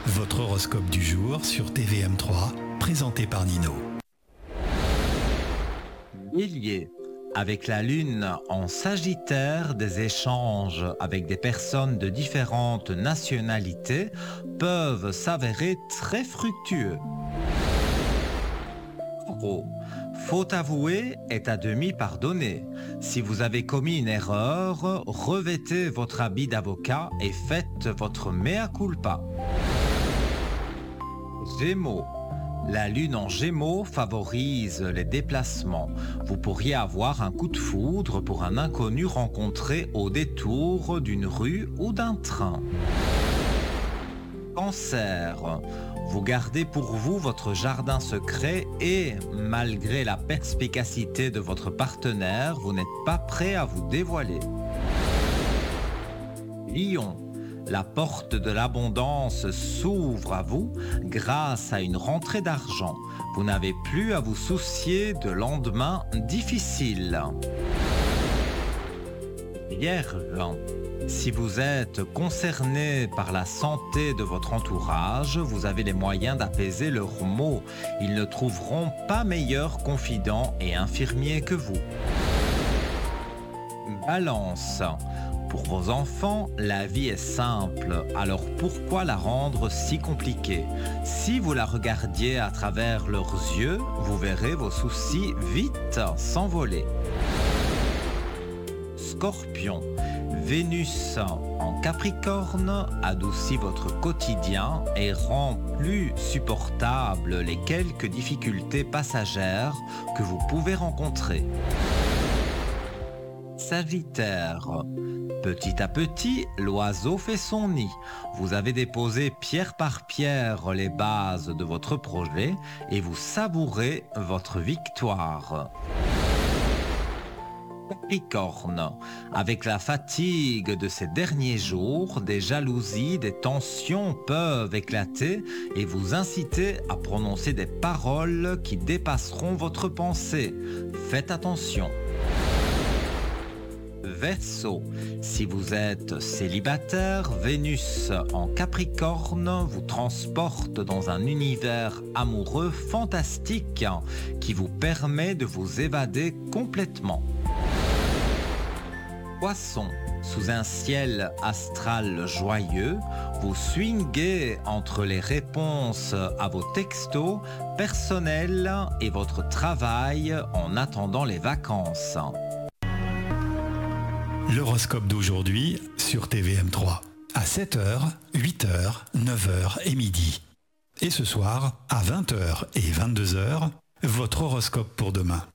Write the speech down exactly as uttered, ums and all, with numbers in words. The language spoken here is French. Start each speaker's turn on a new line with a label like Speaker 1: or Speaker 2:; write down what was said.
Speaker 1: Votre horoscope du jour sur T V M trois, présenté par Nino.
Speaker 2: Bélier, avec la lune en Sagittaire, des échanges avec des personnes de différentes nationalités peuvent s'avérer très fructueux. Taureau, faute avouée est à demi pardonnée. Si vous avez commis une erreur, revêtez votre habit d'avocat et faites votre mea culpa. Gémeaux, la lune en Gémeaux favorise les déplacements. Vous pourriez avoir un coup de foudre pour un inconnu rencontré au détour d'une rue ou d'un train. Cancer, vous gardez pour vous votre jardin secret et, malgré la perspicacité de votre partenaire, vous n'êtes pas prêt à vous dévoiler. Lion, la porte de l'abondance s'ouvre à vous grâce à une rentrée d'argent. Vous n'avez plus à vous soucier de lendemains difficiles. Vierge, si vous êtes concerné par la santé de votre entourage, vous avez les moyens d'apaiser leurs maux. Ils ne trouveront pas meilleur confident et infirmier que vous. Balance, pour vos enfants, la vie est simple, alors pourquoi la rendre si compliquée? Si vous la regardiez à travers leurs yeux, vous verrez vos soucis vite s'envoler. Scorpion, Vénus en Capricorne adoucit votre quotidien et rend plus supportables les quelques difficultés passagères que vous pouvez rencontrer. Sagittaire, petit à petit, l'oiseau fait son nid. Vous avez déposé pierre par pierre les bases de votre projet et vous savourez votre victoire. Capricorne, avec la fatigue de ces derniers jours, des jalousies, des tensions peuvent éclater et vous inciter à prononcer des paroles qui dépasseront votre pensée. Faites attention. Verseau, si vous êtes célibataire, Vénus en Capricorne vous transporte dans un univers amoureux fantastique qui vous permet de vous évader complètement. Poisson, sous un ciel astral joyeux, vous swinguez entre les réponses à vos textos personnels et votre travail en attendant les vacances.
Speaker 1: L'horoscope d'aujourd'hui sur T V M trois, à sept heures, huit heures, neuf heures et midi. Et ce soir, à vingt heures et vingt-deux heures, votre horoscope pour demain.